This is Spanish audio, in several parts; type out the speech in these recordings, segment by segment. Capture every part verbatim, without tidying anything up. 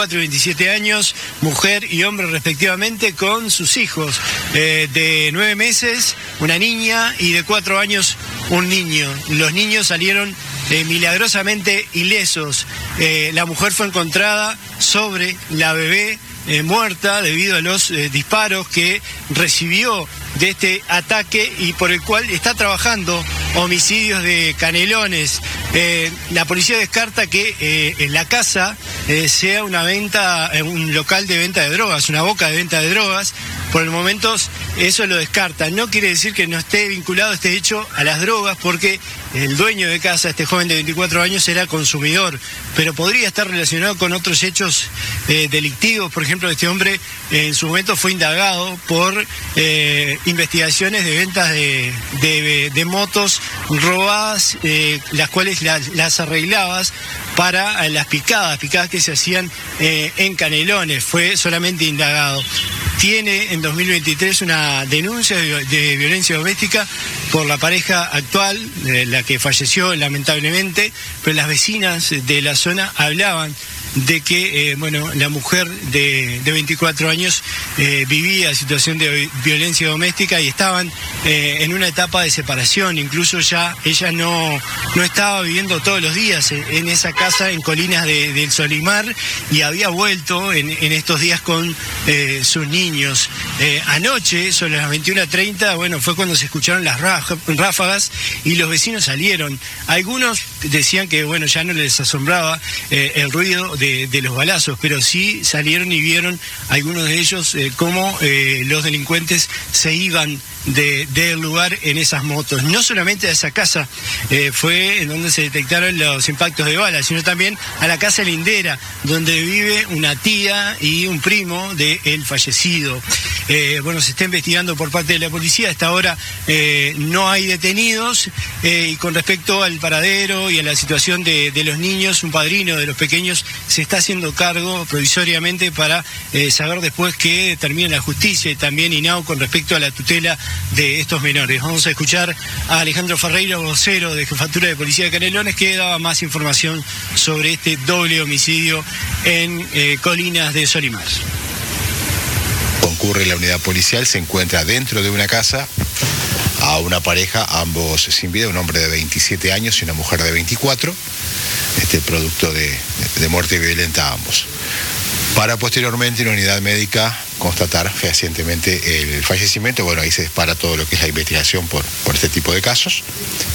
veinticuatro y veintisiete años, mujer y hombre respectivamente, con sus hijos eh, de nueve meses, una niña, y de cuatro años, un niño. Los niños salieron eh, milagrosamente ilesos. Eh, la mujer fue encontrada sobre la bebé eh, muerta debido a los eh, disparos que recibió de este ataque y por el cual está trabajando homicidios de Canelones. Eh, la policía descarta que eh, en la casa eh, sea una venta, eh, un local de venta de drogas, una boca de venta de drogas. Por el momento eso lo descarta. No quiere decir que no esté vinculado este hecho a las drogas, porque el dueño de casa, este joven de veinticuatro años, era consumidor, pero podría estar relacionado con otros hechos eh, delictivos. Por ejemplo, este hombre eh, en su momento fue indagado por eh, investigaciones de ventas de, de, de motos robadas, eh, las cuales las, las arreglabas para eh, las picadas, picadas que se hacían eh, en Canelones. Fue solamente indagado. Tiene en dos mil veintitrés una denuncia de, de violencia doméstica por la pareja actual, eh, la que falleció lamentablemente, pero las vecinas de la zona hablaban de que eh, bueno, la mujer de, de veinticuatro años eh, vivía situación de violencia doméstica y estaban eh, en una etapa de separación. Incluso ya ella no, no estaba viviendo todos los días en, en esa casa en Colinas de, del Solimar, y había vuelto en, en estos días con eh, sus niños. Eh, anoche, sobre las veintiuna treinta, bueno, fue cuando se escucharon las ráfagas y los vecinos salieron. Algunos decían que bueno, ya no les asombraba eh, el ruido de De, de los balazos, pero sí salieron y vieron algunos de ellos eh, cómo eh, los delincuentes se iban de, del lugar en esas motos. No solamente a esa casa eh, fue en donde se detectaron los impactos de balas, sino también a la casa lindera, donde vive una tía y un primo del fallecido. Eh, bueno, se está investigando por parte de la policía. Hasta ahora eh, no hay detenidos, eh, y con respecto al paradero y a la situación de, de los niños, un padrino de los pequeños se está haciendo cargo provisoriamente para eh, saber después qué termina la justicia, y también INAU con respecto a la tutela de estos menores. Vamos a escuchar a Alejandro Ferreira, vocero de Jefatura de Policía de Canelones, que daba más información sobre este doble homicidio en eh, Colinas de Solimar. Concurre la unidad policial, se encuentra dentro de una casa a una pareja, ambos sin vida, un hombre de veintisiete años y una mujer de veinticuatro, este producto de, de muerte violenta a ambos. Para posteriormente en la unidad médica constatar fehacientemente el fallecimiento. Bueno, ahí se dispara todo lo que es la investigación por, por este tipo de casos,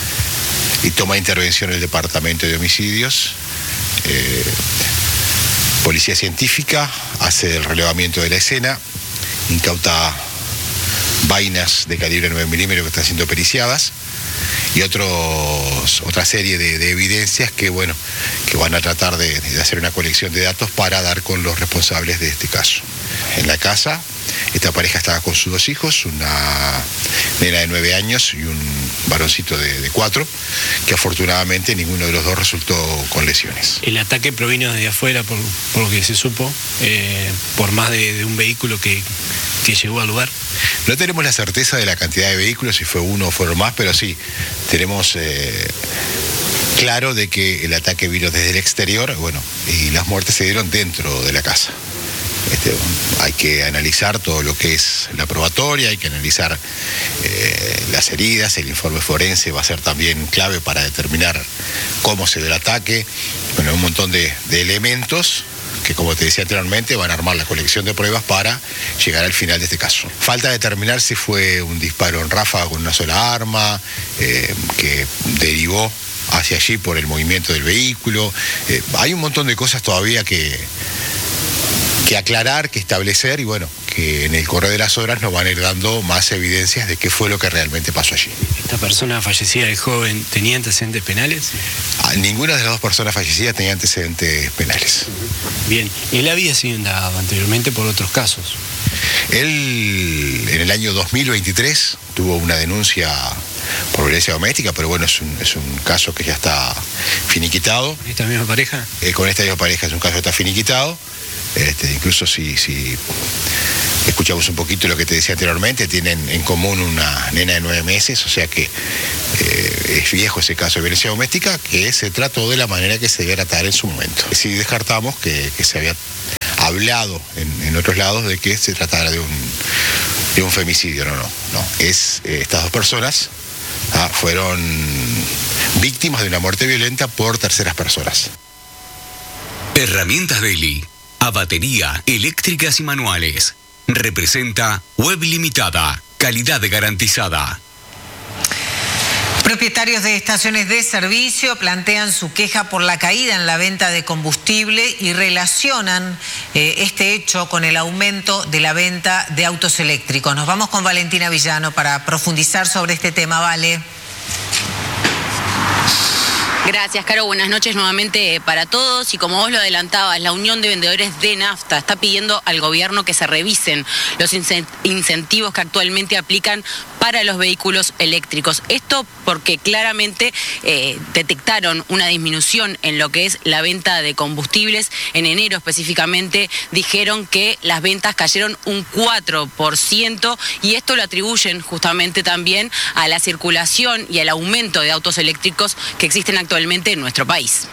y toma intervención el Departamento de Homicidios. Eh, Policía Científica hace el relevamiento de la escena, incauta vainas de calibre nueve milímetros que están siendo periciadas, y otros, otra serie de, de evidencias que, bueno, que van a tratar de, de hacer una colección de datos para dar con los responsables de este caso. En la casa, esta pareja estaba con sus dos hijos, una nena de nueve años y un varoncito de, de cuatro, que afortunadamente ninguno de los dos resultó con lesiones. El ataque provino desde afuera, por, por lo que se supo, eh, por más de, de un vehículo que, que llegó al lugar. No tenemos la certeza de la cantidad de vehículos, si fue uno o fueron más, pero sí, tenemos eh, claro de que el ataque vino desde el exterior, bueno, y las muertes se dieron dentro de la casa. Este, hay que analizar todo lo que es la probatoria, hay que analizar eh, las heridas, el informe forense va a ser también clave para determinar cómo se dio el ataque. Bueno, un montón de, de elementos que, como te decía anteriormente, van a armar la colección de pruebas para llegar al final de este caso. Falta determinar si fue un disparo en ráfaga con una sola arma, eh, que derivó hacia allí por el movimiento del vehículo. Eh, hay un montón de cosas todavía que... que aclarar, que establecer, y bueno, que en el correr de las horas nos van a ir dando más evidencias de qué fue lo que realmente pasó allí. ¿Esta persona fallecida, el joven, tenía antecedentes penales? Ah, ninguna de las dos personas fallecidas tenía antecedentes penales. Bien, él había sido indagado anteriormente por otros casos. Él, en el año dos mil veintitrés, tuvo una denuncia por violencia doméstica, pero bueno, es un, es un caso que ya está finiquitado. ¿Con esta misma pareja? Eh, con esta misma pareja es un caso que está finiquitado. Este, incluso si, si escuchamos un poquito lo que te decía anteriormente, tienen en común una nena de nueve meses, o sea que eh, es viejo ese caso de violencia doméstica, que se trató de la manera que se debía tratar en su momento. Sí descartamos que, que se había hablado en, en otros lados de que se tratara de un, de un femicidio. No, no, no. Es, eh, estas dos personas ah, fueron víctimas de una muerte violenta por terceras personas. Herramientas Belli, a batería, eléctricas y manuales. Representa Web Limitada, calidad garantizada. Propietarios de estaciones de servicio plantean su queja por la caída en la venta de combustible y relacionan eh, este hecho con el aumento de la venta de autos eléctricos. Nos vamos con Valentina Villano para profundizar sobre este tema. Vale. Gracias, Caro. Buenas noches nuevamente para todos. Y como vos lo adelantabas, la Unión de Vendedores de Nafta está pidiendo al gobierno que se revisen los incentivos que actualmente aplican para los vehículos eléctricos. Esto porque claramente eh, detectaron una disminución en lo que es la venta de combustibles. En enero específicamente dijeron que las ventas cayeron un cuatro por ciento y esto lo atribuyen justamente también a la circulación y al aumento de autos eléctricos que existen actualmente en nuestro país.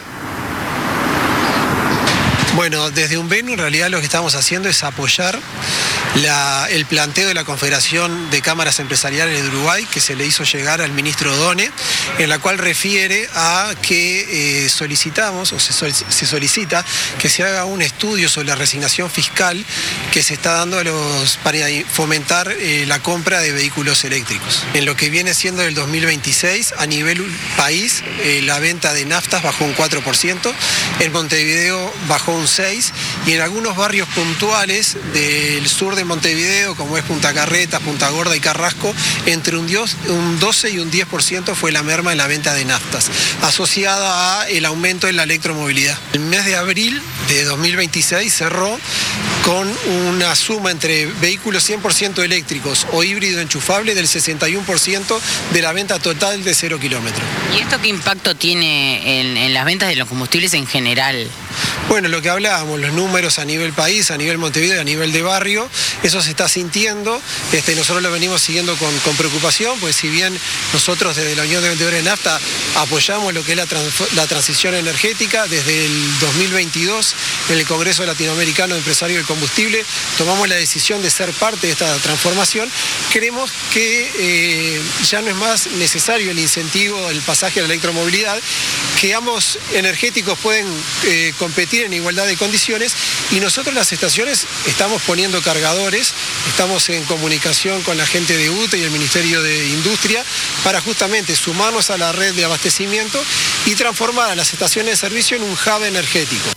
Bueno, desde UNVENU en realidad lo que estamos haciendo es apoyar la, el planteo de la Confederación de Cámaras Empresariales de Uruguay, que se le hizo llegar al ministro Done, en la cual refiere a que eh, solicitamos, o se, se solicita, que se haga un estudio sobre la resignación fiscal que se está dando a los, para fomentar eh, la compra de vehículos eléctricos. En lo que viene siendo el dos mil veintiséis, a nivel país, eh, la venta de naftas bajó un cuatro por ciento, en Montevideo bajó un seis por ciento, y en algunos barrios puntuales del sur de Montevideo, como es Punta Carretas, Punta Gorda y Carrasco, entre un doce y un diez por ciento fue la merma en la venta de naftas, asociada a el aumento en la electromovilidad. El mes de abril de dos mil veintiséis cerró con una suma entre vehículos cien por ciento eléctricos o híbrido enchufable del sesenta y uno por ciento de la venta total de cero kilómetros. ¿Y esto qué impacto tiene en, en las ventas de los combustibles en general? Bueno, lo que hablábamos, los números a nivel país, a nivel Montevideo, a nivel de barrio, eso se está sintiendo. Este, nosotros lo venimos siguiendo con, con preocupación, pues si bien nosotros desde la Unión de Vendedores de Nafta apoyamos lo que es la, trans, la transición energética, desde el dos mil veintidós en el Congreso Latinoamericano de Empresarios del Combustible tomamos la decisión de ser parte de esta transformación. Creemos que eh, ya no es más necesario el incentivo, el pasaje a la electromovilidad, que ambos energéticos pueden eh, competir en igualdad de condiciones, y nosotros las estaciones estamos poniendo cargadores, estamos en comunicación con la gente de U T E y el Ministerio de Industria para justamente sumarnos a la red de abastecimiento y transformar a las estaciones de servicio en un hub energético.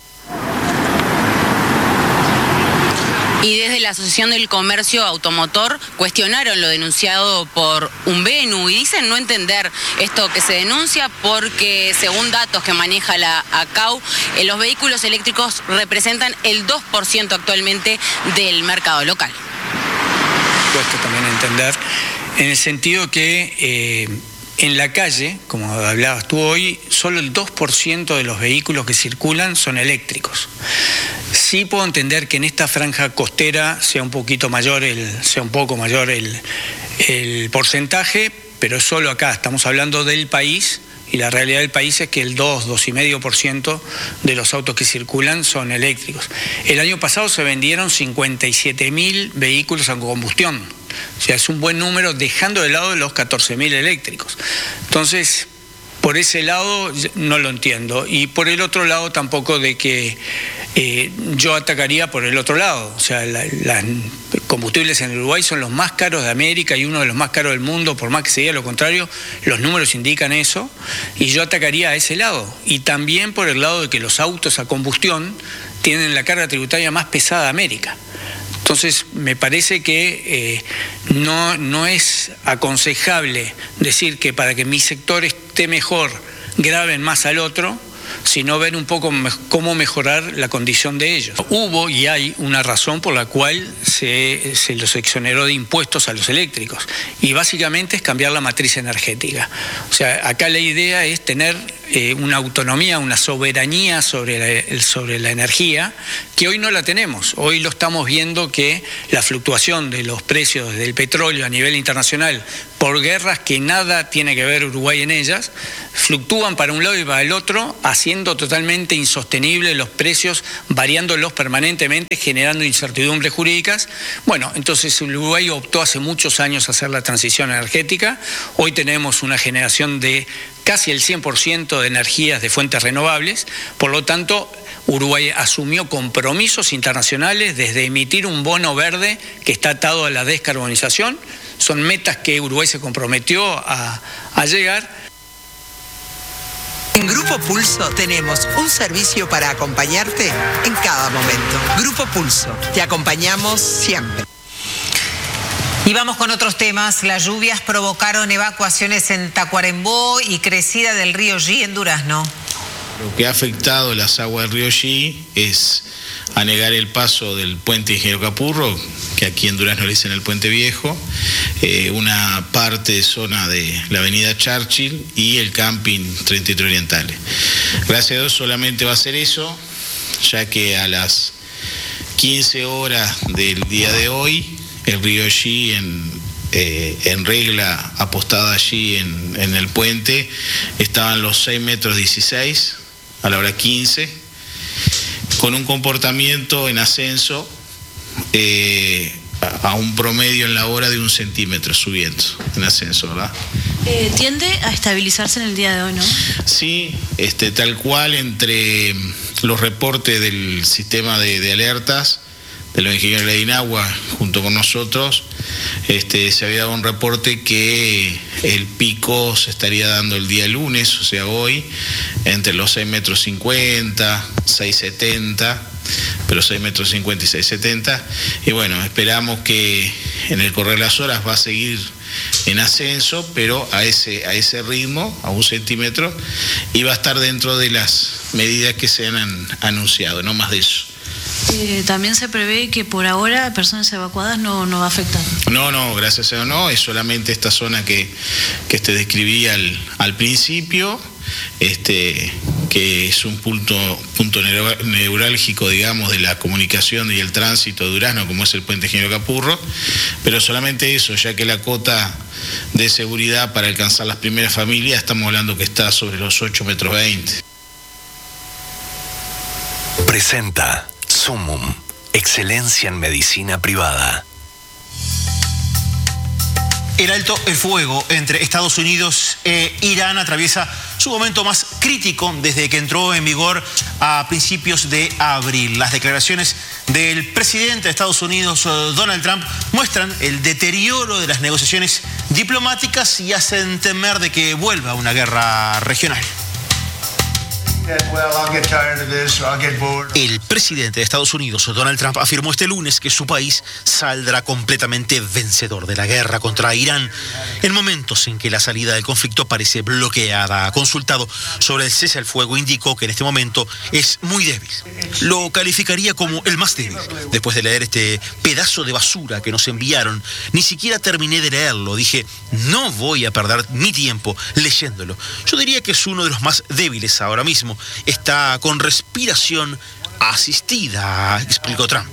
Y desde la Asociación del Comercio Automotor cuestionaron lo denunciado por UNVENU y dicen no entender esto que se denuncia porque, según datos que maneja la ACAU, eh, los vehículos eléctricos representan el dos por ciento actualmente del mercado local. Cuesta también entender, en el sentido que eh, en la calle, como hablabas tú hoy, solo el dos por ciento de los vehículos que circulan son eléctricos. Sí puedo entender que en esta franja costera sea un poquito mayor, el, sea un poco mayor el, el porcentaje, pero solo acá, estamos hablando del país, y la realidad del país es que el dos, dos coma cinco por ciento de los autos que circulan son eléctricos. El año pasado se vendieron cincuenta y siete mil vehículos a combustión, o sea, es un buen número, dejando de lado los catorce mil eléctricos. Entonces, por ese lado no lo entiendo, y por el otro lado tampoco de que eh, yo atacaría por el otro lado. O sea, la, los combustibles en Uruguay son los más caros de América y uno de los más caros del mundo, por más que se diga lo contrario, los números indican eso, y yo atacaría a ese lado. Y también por el lado de que los autos a combustión tienen la carga tributaria más pesada de América. Entonces, me parece que eh, no, no es aconsejable decir que para que mi sector esté mejor, graben más al otro, sino ver un poco me- cómo mejorar la condición de ellos. Hubo y hay una razón por la cual se, se los exoneró de impuestos a los eléctricos, y básicamente es cambiar la matriz energética. O sea, acá la idea es tener eh, una autonomía, una soberanía sobre la, sobre la energía, que hoy no la tenemos. Hoy lo estamos viendo que la fluctuación de los precios del petróleo a nivel internacional por guerras que nada tiene que ver Uruguay en ellas, fluctúan para un lado y para el otro, haciendo totalmente insostenibles los precios, variándolos permanentemente, generando incertidumbres jurídicas. Bueno, entonces Uruguay optó hace muchos años a hacer la transición energética. Hoy tenemos una generación de casi el cien por ciento de energías de fuentes renovables, por lo tanto Uruguay asumió compromisos internacionales desde emitir un bono verde que está atado a la descarbonización. Son metas que Uruguay se comprometió a, a llegar. En Grupo Pulso tenemos un servicio para acompañarte en cada momento. Grupo Pulso, te acompañamos siempre. Y vamos con otros temas. Las lluvias provocaron evacuaciones en Tacuarembó y crecida del río Yi en Durazno. Lo que ha afectado las aguas del río Yi es anegar el paso del puente Ingeniero Capurro, que aquí en Durazno le dicen el Puente Viejo, eh, una parte de zona de la avenida Churchill y el camping treinta y tres Orientales. Gracias a Dios solamente va a ser eso, ya que a las quince horas del día de hoy, el río Yi en, eh, en regla apostada allí en, en el puente, estaban los seis metros dieciséis a la hora quince, con un comportamiento en ascenso eh, a un promedio en la hora de un centímetro subiendo en ascenso, ¿verdad? Eh, tiende a estabilizarse en el día de hoy, ¿no? Sí, este, tal cual entre los reportes del sistema de, de alertas de los ingenieros de INAHUA junto con nosotros, este, se había dado un reporte que el pico se estaría dando el día lunes, o sea hoy, entre los seis metros cincuenta, seis setenta, pero seis metros cincuenta y seis setenta, y bueno, esperamos que en el correr de las horas va a seguir en ascenso, pero a ese, a ese ritmo, a un centímetro, y va a estar dentro de las medidas que se han anunciado, no más de eso. Eh, también se prevé que por ahora personas evacuadas no, no va a afectar. No, no, gracias a Dios no, es solamente esta zona que, que te describí al, al principio, este, que es un punto, punto neurálgico, digamos, de la comunicación y el tránsito de Durazno, como es el puente Ingeniero Capurro, pero solamente eso, ya que la cota de seguridad para alcanzar las primeras familias, estamos hablando que está sobre los ocho metros veinte. Presenta Sumum, excelencia en medicina privada. El alto el fuego entre Estados Unidos e Irán atraviesa su momento más crítico desde que entró en vigor a principios de abril. Las declaraciones del presidente de Estados Unidos, Donald Trump, muestran el deterioro de las negociaciones diplomáticas y hacen temer de que vuelva una guerra regional. El presidente de Estados Unidos, Donald Trump, afirmó este lunes que su país saldrá completamente vencedor de la guerra contra Irán en momentos en que la salida del conflicto parece bloqueada. Consultado sobre el cese al fuego, indicó que en este momento es muy débil. Lo calificaría como el más débil. Después de leer este pedazo de basura que nos enviaron, ni siquiera terminé de leerlo. Dije, no voy a perder mi tiempo leyéndolo. Yo diría que es uno de los más débiles ahora mismo. Está con respiración asistida, explicó Trump.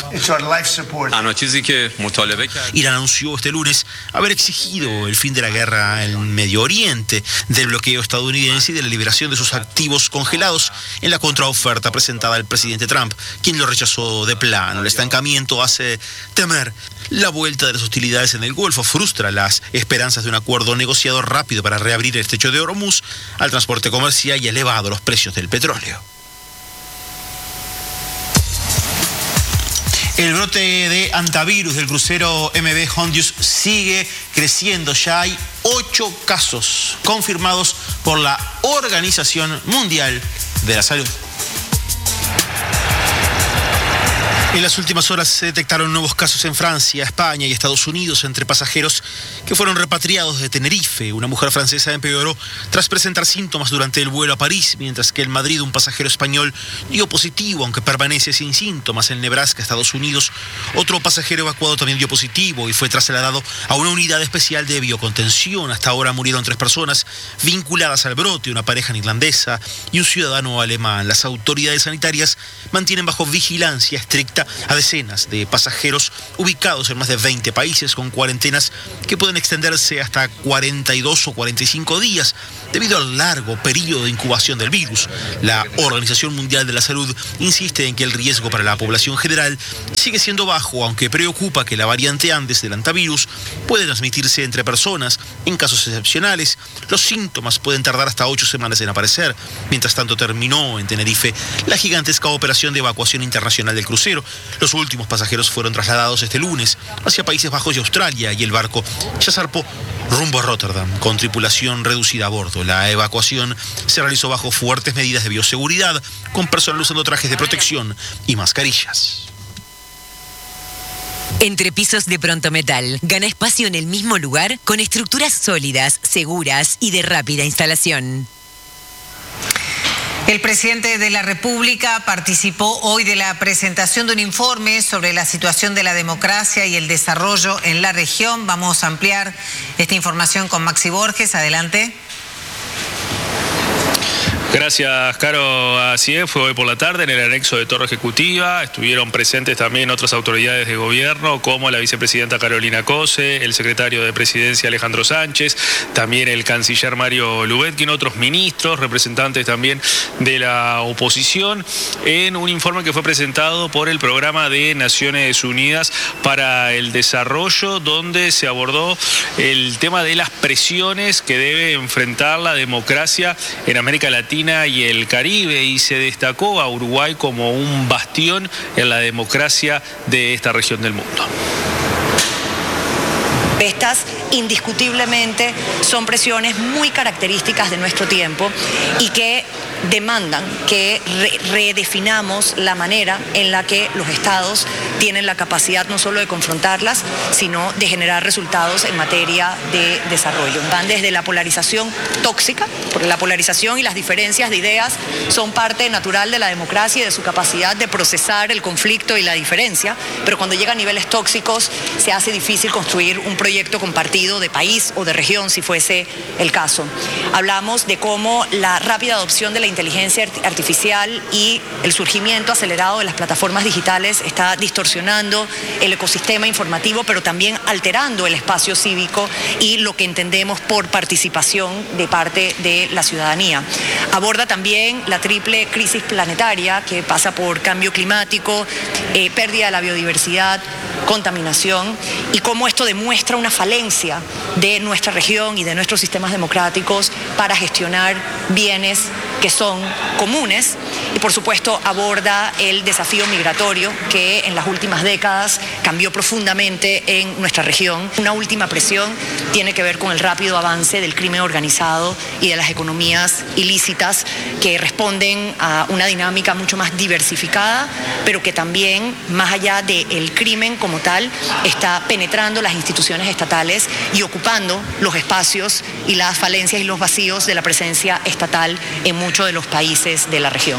Irán anunció este lunes haber exigido el fin de la guerra en Medio Oriente, del bloqueo estadounidense y de la liberación de sus activos congelados en la contraoferta presentada al presidente Trump, quien lo rechazó de plano. El estancamiento hace temer la vuelta de las hostilidades en el Golfo, frustra las esperanzas de un acuerdo negociado rápido para reabrir el estrecho de Hormuz al transporte comercial y elevado los precios del petróleo. El brote de antivirus del crucero M V Hondius sigue creciendo. Ya hay ocho casos confirmados por la Organización Mundial de la Salud. En las últimas horas se detectaron nuevos casos en Francia, España y Estados Unidos entre pasajeros que fueron repatriados de Tenerife. Una mujer francesa empeoró tras presentar síntomas durante el vuelo a París, mientras que en Madrid un pasajero español dio positivo, aunque permanece sin síntomas. En Nebraska, Estados Unidos, otro pasajero evacuado también dio positivo y fue trasladado a una unidad especial de biocontención. Hasta ahora murieron tres personas vinculadas al brote, una pareja neerlandesa y un ciudadano alemán. Las autoridades sanitarias mantienen bajo vigilancia estricta significa a decenas de pasajeros ubicados en más de veinte países con cuarentenas que pueden extenderse hasta cuarenta y dos o cuarenta y cinco días debido al largo periodo de incubación del virus. La Organización Mundial de la Salud insiste en que el riesgo para la población general sigue siendo bajo, aunque preocupa que la variante Andes del hantavirus puede transmitirse entre personas. En casos excepcionales, los síntomas pueden tardar hasta ocho semanas en aparecer. Mientras tanto, terminó en Tenerife la gigantesca operación de evacuación internacional del crucero. Los últimos pasajeros fueron trasladados este lunes hacia Países Bajos y Australia, y el barco ya zarpó rumbo a Rotterdam con tripulación reducida a bordo. La evacuación se realizó bajo fuertes medidas de bioseguridad, con personal usando trajes de protección y mascarillas. Entrepisos de Prontometal gana espacio en el mismo lugar con estructuras sólidas, seguras y de rápida instalación. El presidente de la República participó hoy de la presentación de un informe sobre la situación de la democracia y el desarrollo en la región. Vamos a ampliar esta información con Maxi Borges. Adelante. Gracias, Caro. Así es, fue hoy por la tarde en el anexo de Torre Ejecutiva. Estuvieron presentes también otras autoridades de gobierno, como la vicepresidenta Carolina Cose, el secretario de Presidencia Alejandro Sánchez, también el canciller Mario Lubetkin, otros ministros, representantes también de la oposición, en un informe que fue presentado por el Programa de Naciones Unidas para el Desarrollo, donde se abordó el tema de las presiones que debe enfrentar la democracia en América Latina y el Caribe, y se destacó a Uruguay como un bastión en la democracia de esta región del mundo. Estas indiscutiblemente son presiones muy características de nuestro tiempo y que demandan que re redefinamos la manera en la que los estados tienen la capacidad no solo de confrontarlas, sino de generar resultados en materia de desarrollo. Van desde la polarización tóxica, porque la polarización y las diferencias de ideas son parte natural de la democracia y de su capacidad de procesar el conflicto y la diferencia, pero cuando llega a niveles tóxicos se hace difícil construir un proyecto compartido de país o de región, si fuese el caso. Hablamos de cómo la rápida adopción de la inteligencia artificial y el surgimiento acelerado de las plataformas digitales está distorsionando el ecosistema informativo, pero también alterando el espacio cívico y lo que entendemos por participación de parte de la ciudadanía. Aborda también la triple crisis planetaria que pasa por cambio climático, eh, pérdida de la biodiversidad, contaminación, y cómo esto demuestra una falencia de nuestra región y de nuestros sistemas democráticos para gestionar bienes que son comunes. Y por supuesto aborda el desafío migratorio que en las últimas décadas cambió profundamente en nuestra región. Una última presión tiene que ver con el rápido avance del crimen organizado y de las economías ilícitas, que responden a una dinámica mucho más diversificada, pero que también, más allá del crimen como tal, está penetrando las instituciones estatales y ocupando los espacios y las falencias y los vacíos de la presencia estatal en muchos de los países de la región.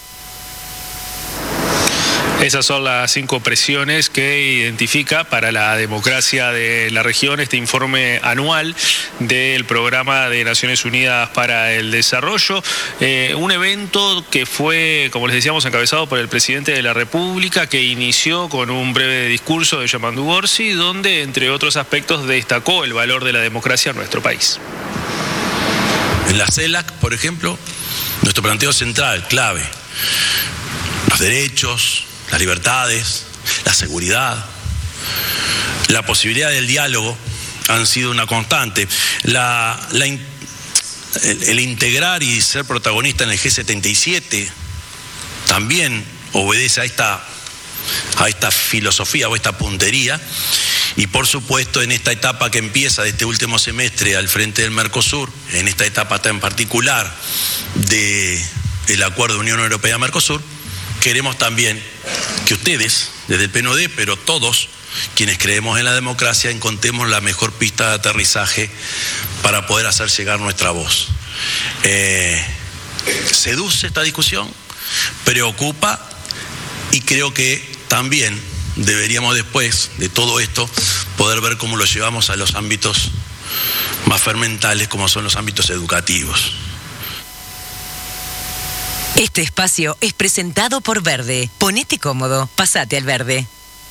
Esas son las cinco presiones que identifica para la democracia de la región este informe anual del Programa de Naciones Unidas para el Desarrollo. Eh, un evento que fue, como les decíamos, encabezado por el presidente de la República, que inició con un breve discurso de Yamandu Gorsi, donde, entre otros aspectos, destacó el valor de la democracia en nuestro país. En la CELAC, por ejemplo, nuestro planteo central, clave, los derechos, las libertades, la seguridad, la posibilidad del diálogo han sido una constante. La, la, el, el integrar y ser protagonista en el G setenta y siete también obedece a esta, a esta filosofía o esta puntería. Y por supuesto, en esta etapa que empieza de este último semestre al frente del Mercosur, en esta etapa tan particular del acuerdo Unión Europea-Mercosur, queremos también que ustedes, desde el P N U D, pero todos quienes creemos en la democracia, encontremos la mejor pista de aterrizaje para poder hacer llegar nuestra voz. Eh, seduce esta discusión, preocupa, y creo que también deberíamos, después de todo esto, poder ver cómo lo llevamos a los ámbitos más fermentales, como son los ámbitos educativos. Este espacio es presentado por Verde. Ponete cómodo, pasate al Verde.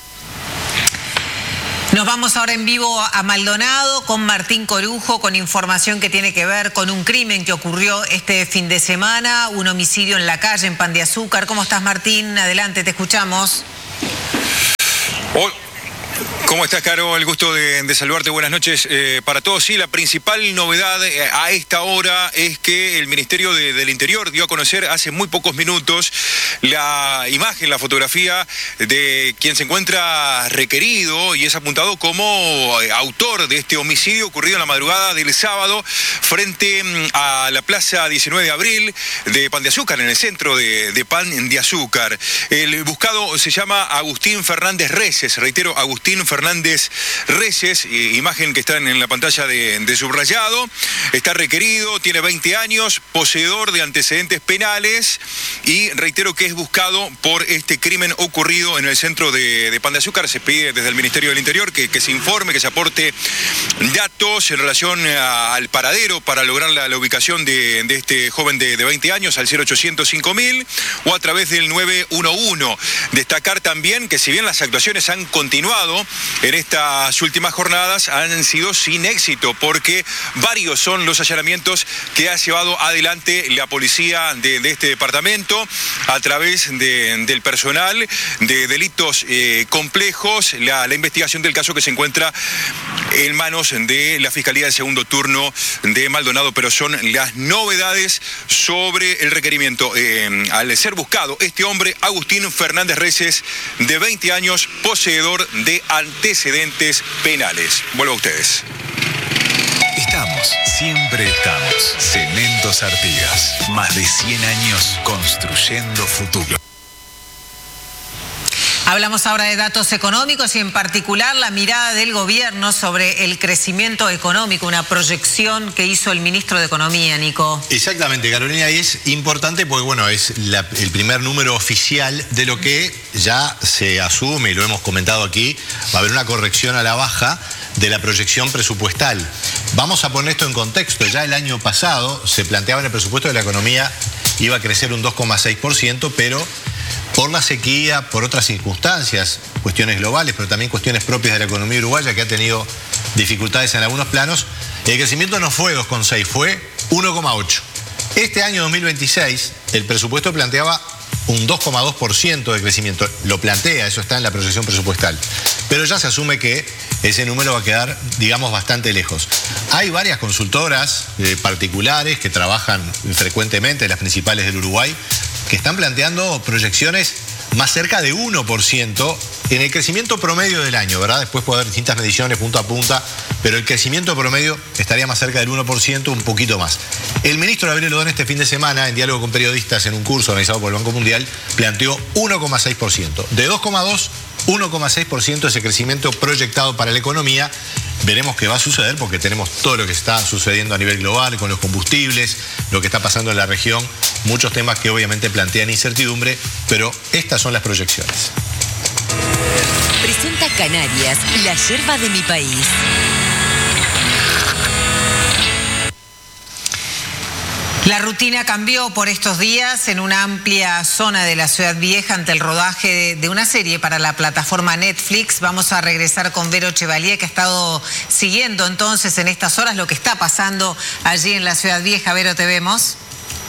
Nos vamos ahora en vivo a Maldonado con Martín Corujo, con información que tiene que ver con un crimen que ocurrió este fin de semana, un homicidio en la calle, en Pan de Azúcar. ¿Cómo estás, Martín? Adelante, te escuchamos. Hoy. ¿Cómo estás, Caro? El gusto de, de saludarte. Buenas noches eh, para todos. Sí, la principal novedad eh, a esta hora es que el Ministerio de, del Interior dio a conocer hace muy pocos minutos la imagen, la fotografía de quien se encuentra requerido y es apuntado como eh, autor de este homicidio ocurrido en la madrugada del sábado frente mm, a la Plaza diecinueve de abril de Pan de Azúcar, en el centro de, de Pan de Azúcar. El buscado se llama Agustín Fernández Reyes, reitero, Agustín Fernández Reyes, eh, imagen que está en la pantalla de, de subrayado, está requerido, tiene veinte años, poseedor de antecedentes penales y reitero que es buscado por este crimen ocurrido en el centro de, de Pan de Azúcar. Se pide desde el Ministerio del Interior que, que se informe, que se aporte datos en relación a, al paradero para lograr la, la ubicación de, de este joven de, de veinte años al cero ochocientos cinco mil o a través del nueve uno uno. Destacar también que si bien las actuaciones han continuado en estas últimas jornadas, han sido sin éxito porque varios son los allanamientos que ha llevado adelante la policía de, de este departamento a través de, del personal de delitos eh, complejos, la, la investigación del caso que se encuentra en manos de la Fiscalía de Segundo Turno de Maldonado, pero son las novedades sobre el requerimiento. Eh, al ser buscado este hombre, Agustín Fernández Reyes, de veinte años, poseedor de antecedentes penales. Vuelvo a ustedes. Estamos, siempre estamos. Cementos Artigas. Más de cien años construyendo futuro. Hablamos ahora de datos económicos y en particular la mirada del gobierno sobre el crecimiento económico, una proyección que hizo el ministro de Economía, Nico. Exactamente, Carolina, y es importante porque, bueno, es la, el primer número oficial de lo que ya se asume, y lo hemos comentado aquí, va a haber una corrección a la baja de la proyección presupuestal. Vamos a poner esto en contexto. Ya el año pasado se planteaba en el presupuesto de la economía iba a crecer un dos coma seis por ciento, pero por la sequía, por otras circunstancias, cuestiones globales, pero también cuestiones propias de la economía uruguaya que ha tenido dificultades en algunos planos, el crecimiento no fue dos coma seis, fue uno coma ocho. Este año dos mil veintiséis, el presupuesto planteaba un dos coma dos por ciento de crecimiento. Lo plantea, eso está en la proyección presupuestal. Pero ya se asume que ese número va a quedar, digamos, bastante lejos. Hay varias consultoras eh, particulares que trabajan frecuentemente, las principales del Uruguay, que están planteando proyecciones más cerca de uno por ciento en el crecimiento promedio del año, ¿verdad? Después puede haber distintas mediciones punto a punta, pero el crecimiento promedio estaría más cerca del uno por ciento, un poquito más. El ministro Gabriel Odón este fin de semana, en diálogo con periodistas en un curso organizado por el Banco Mundial, planteó uno coma seis por ciento. De dos coma dos, uno coma seis por ciento ese crecimiento proyectado para la economía. Veremos qué va a suceder porque tenemos todo lo que está sucediendo a nivel global con los combustibles, lo que está pasando en la región, muchos temas que obviamente plantean incertidumbre, pero estas son las proyecciones. Presenta Canarias, la yerba de mi país. La rutina cambió por estos días en una amplia zona de la Ciudad Vieja ante el rodaje de, de una serie para la plataforma Netflix. Vamos a regresar con Vero Chevalier, que ha estado siguiendo entonces en estas horas lo que está pasando allí en la Ciudad Vieja. Vero, te vemos.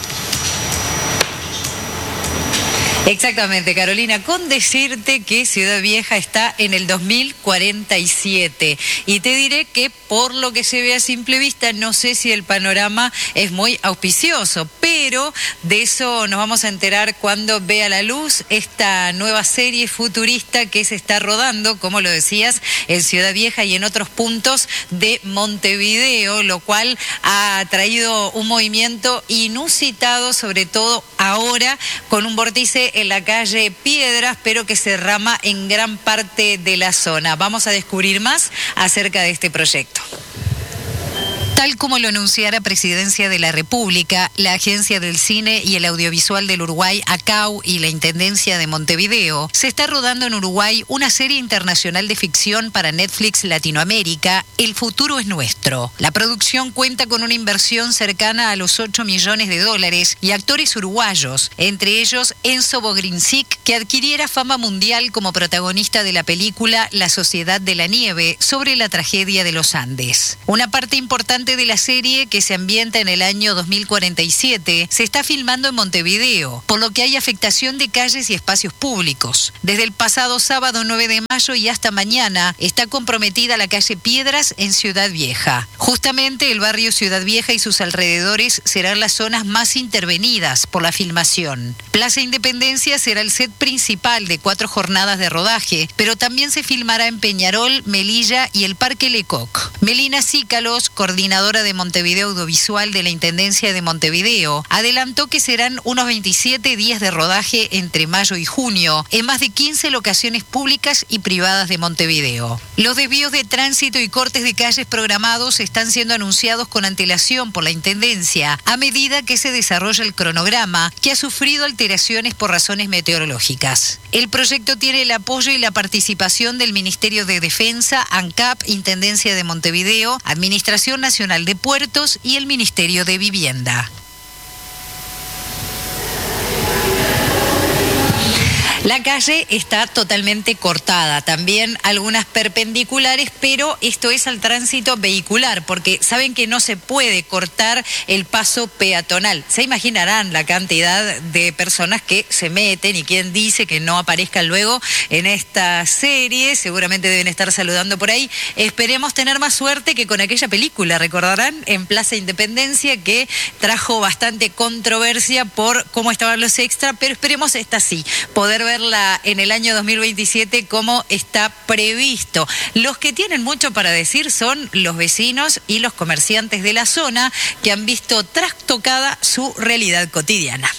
Exactamente, Carolina, con decirte que Ciudad Vieja está en el dos mil cuarenta y siete y te diré que por lo que se ve a simple vista no sé si el panorama es muy auspicioso, pero de eso nos vamos a enterar cuando vea la luz esta nueva serie futurista que se está rodando, como lo decías, en Ciudad Vieja y en otros puntos de Montevideo, lo cual ha traído un movimiento inusitado, sobre todo ahora con un vórtice en la calle Piedras, pero que se derrama en gran parte de la zona. Vamos a descubrir más acerca de este proyecto. Tal como lo anunciara Presidencia de la República, la Agencia del Cine y el Audiovisual del Uruguay, ACAU, y la Intendencia de Montevideo, se está rodando en Uruguay una serie internacional de ficción para Netflix Latinoamérica, El futuro es nuestro. La producción cuenta con una inversión cercana a los ocho millones de dólares y actores uruguayos, entre ellos Enzo Bogrinsic, que adquiriera fama mundial como protagonista de la película La Sociedad de la Nieve, sobre la tragedia de los Andes. Una parte importante de la serie, que se ambienta en el año dos mil cuarenta y siete, se está filmando en Montevideo, por lo que hay afectación de calles y espacios públicos. Desde el pasado sábado nueve de mayo y hasta mañana está comprometida la calle Piedras en Ciudad Vieja. Justamente el barrio Ciudad Vieja y sus alrededores serán las zonas más intervenidas por la filmación. Plaza Independencia será el set principal de cuatro jornadas de rodaje, pero también se filmará en Peñarol, Melilla y el Parque Lecoq. Melina Cícalos, coordinadora de Montevideo Audiovisual de la Intendencia de Montevideo, adelantó que serán unos veintisiete días de rodaje entre mayo y junio en más de quince locaciones públicas y privadas de Montevideo. Los desvíos de tránsito y cortes de calles programados están siendo anunciados con antelación por la Intendencia a medida que se desarrolla el cronograma, que ha sufrido alteraciones por razones meteorológicas. El proyecto tiene el apoyo y la participación del Ministerio de Defensa, ANCAP, Intendencia de Montevideo, Administración Nacional de Puertos y el Ministerio de Vivienda. La calle está totalmente cortada, también algunas perpendiculares, pero esto es al tránsito vehicular, porque saben que no se puede cortar el paso peatonal. Se imaginarán la cantidad de personas que se meten y quién dice que no aparezcan luego en esta serie. Seguramente deben estar saludando por ahí. Esperemos tener más suerte que con aquella película, recordarán, en Plaza Independencia, que trajo bastante controversia por cómo estaban los extras, pero esperemos esta sí, poder ver en el año dos mil veintisiete como está previsto. Los que tienen mucho para decir son los vecinos y los comerciantes de la zona, que han visto trastocada su realidad cotidiana.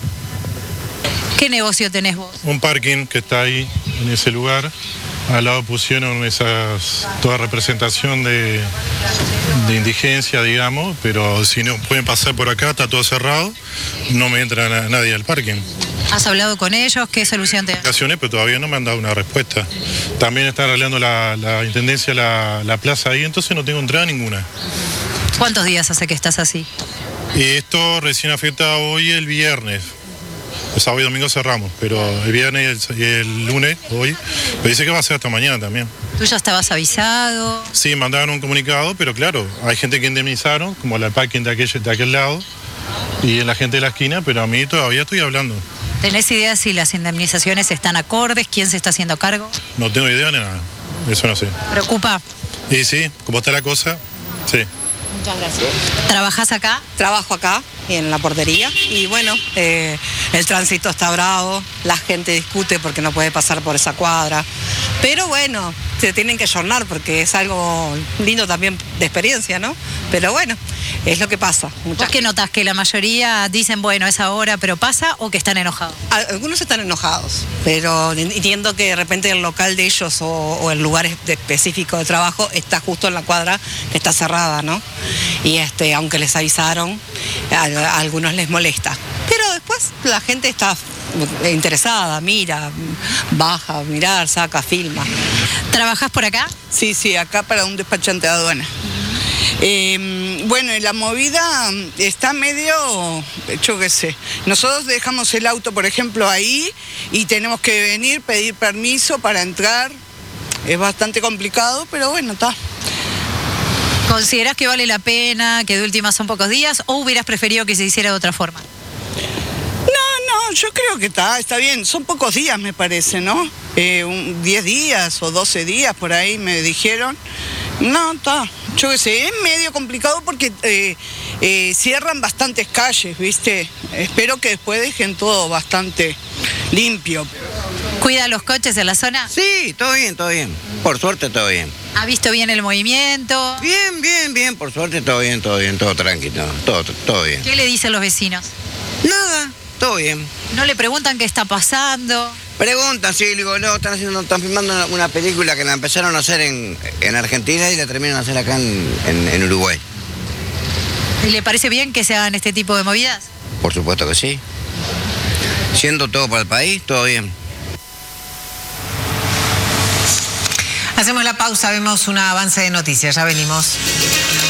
¿Qué negocio tenés vos? Un parking que está ahí, en ese lugar. Al lado pusieron esas, toda representación de, de indigencia, digamos, pero si no pueden pasar por acá, está todo cerrado, no me entra na, nadie al parking. ¿Has hablado con ellos? ¿Qué solución te dan? Pero todavía no me han dado una respuesta. También está arreglando la, la intendencia la, la plaza ahí, entonces no tengo entrada ninguna. ¿Cuántos días hace que estás así? Y esto recién afecta hoy el viernes. El sábado y domingo cerramos, pero el viernes y el, y el lunes, hoy, me dice que va a ser hasta mañana también. ¿Tú ya estabas avisado? Sí, mandaron un comunicado, pero claro, hay gente que indemnizaron, como la parking de aquel, de aquel lado, y la gente de la esquina, pero a mí todavía estoy hablando. ¿Tenés idea si las indemnizaciones están acordes? ¿Quién se está haciendo cargo? No tengo idea de nada, eso no sé. ¿Preocupa? Y sí, como está la cosa, sí. Muchas gracias. ¿Trabajás acá? Trabajo acá, en la portería, y bueno, eh, el tránsito está bravo, la gente discute porque no puede pasar por esa cuadra, pero bueno, se tienen que ayornar porque es algo lindo también de experiencia, ¿no? Pero bueno, es lo que pasa. ¿Vos qué notás? ¿Que la mayoría dicen, bueno, es ahora, pero pasa, o que están enojados? Algunos están enojados, pero entiendo que de repente el local de ellos o, o el lugar específico de trabajo está justo en la cuadra que está cerrada, ¿no? Y este, aunque les avisaron, a, a algunos les molesta. Pero después la gente está interesada, mira, baja a mirar, saca, filma. ¿Trabajás por acá? Sí, sí, acá para un despachante de aduana. Eh, bueno, la movida está medio, yo qué sé, nosotros dejamos el auto, por ejemplo, ahí y tenemos que venir, pedir permiso para entrar. Es bastante complicado, pero bueno, está. ¿Considerás que vale la pena, que de última son pocos días, o hubieras preferido que se hiciera de otra forma? No, no, yo creo que está, está bien. Son pocos días, me parece, ¿no? Eh, un, diez días o doce días, por ahí me dijeron. No, está, yo qué sé, es medio complicado porque eh, eh, cierran bastantes calles, ¿viste? Espero que después dejen todo bastante limpio. ¿Cuida los coches en la zona? Sí, todo bien, todo bien. Por suerte, todo bien. ¿Ha visto bien el movimiento? Bien, bien, bien. Por suerte, todo bien, todo bien, todo tranquilo. Todo, todo bien. ¿Qué le dicen los vecinos? Nada, todo bien. ¿No le preguntan qué está pasando? Preguntan, sí, digo, no, están haciendo, están filmando una película que la empezaron a hacer en, en Argentina y la terminan a hacer acá en, en, en Uruguay. ¿Y le parece bien que se hagan este tipo de movidas? Por supuesto que sí. Siendo todo para el país, todo bien. Hacemos la pausa, vemos un avance de noticias, ya venimos.